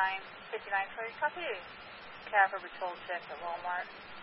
59. Sorry, copy. Cab or patrol check at Walmart.